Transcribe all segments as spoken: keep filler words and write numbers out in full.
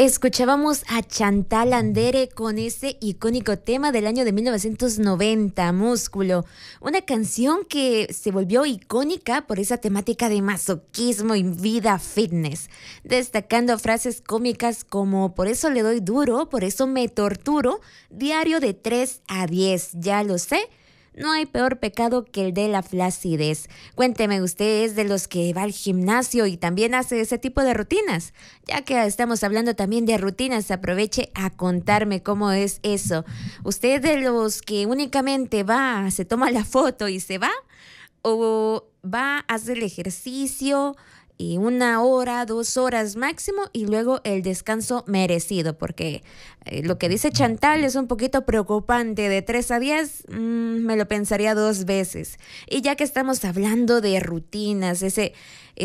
Escuchábamos a Chantal Andere con ese icónico tema del año de mil novecientos noventa, Músculo. Una canción que se volvió icónica por esa temática de masoquismo y vida fitness, destacando frases cómicas como "por eso le doy duro, por eso me torturo, diario de tres a diez, ya lo sé. No hay peor pecado que el de la flacidez". Cuénteme, ¿usted es de los que va al gimnasio y también hace ese tipo de rutinas? Ya que estamos hablando también de rutinas, aproveche a contarme cómo es eso. ¿Usted es de los que únicamente va, se toma la foto y se va? ¿O va a hacer el ejercicio y una hora, dos horas máximo y luego el descanso merecido? Porque eh, lo que dice Chantal es un poquito preocupante. De tres a diez, mmm, me lo pensaría dos veces. Y ya que estamos hablando de rutinas, ese,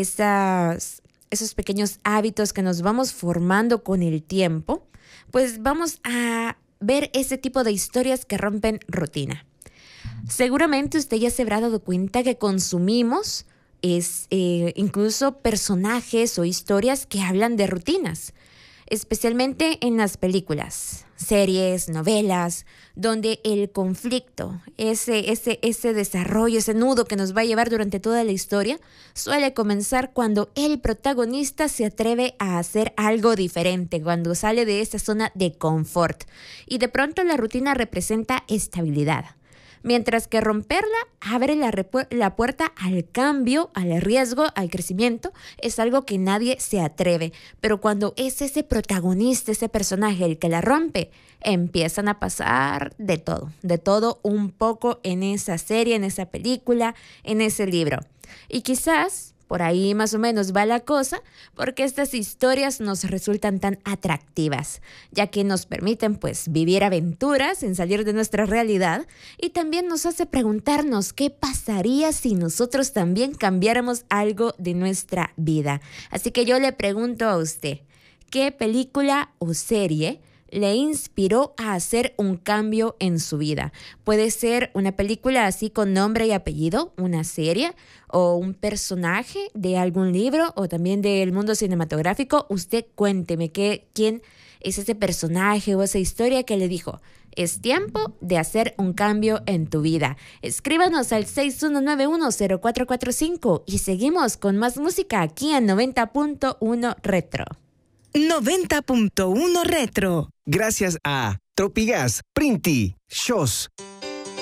esas, esos pequeños hábitos que nos vamos formando con el tiempo, pues vamos a ver ese tipo de historias que rompen rutina. Seguramente usted ya se habrá dado cuenta que consumimos es eh, incluso personajes o historias que hablan de rutinas, especialmente en las películas, series, novelas, donde el conflicto, ese, ese, ese desarrollo, ese nudo que nos va a llevar durante toda la historia, suele comenzar cuando el protagonista se atreve a hacer algo diferente, cuando sale de esa zona de confort. Y de pronto la rutina representa estabilidad, mientras que romperla abre la, repu- la puerta al cambio, al riesgo, al crecimiento. Es algo que nadie se atreve. Pero cuando es ese protagonista, ese personaje el que la rompe, empiezan a pasar de todo, de todo un poco en esa serie, en esa película, en ese libro. Y quizás por ahí más o menos va la cosa, porque estas historias nos resultan tan atractivas, ya que nos permiten pues vivir aventuras sin salir de nuestra realidad, y también nos hace preguntarnos qué pasaría si nosotros también cambiáramos algo de nuestra vida. Así que yo le pregunto a usted, ¿qué película o serie le inspiró a hacer un cambio en su vida? Puede ser una película así con nombre y apellido, una serie, o un personaje de algún libro o también del mundo cinematográfico. Usted cuénteme qué, quién es ese personaje o esa historia que le dijo: es tiempo de hacer un cambio en tu vida. Escríbanos al seis uno nueve uno cero cuatro cuatro cinco y seguimos con más música aquí en noventa punto uno Retro. noventa punto uno Retro. Gracias a Tropigas, Printi, Shows,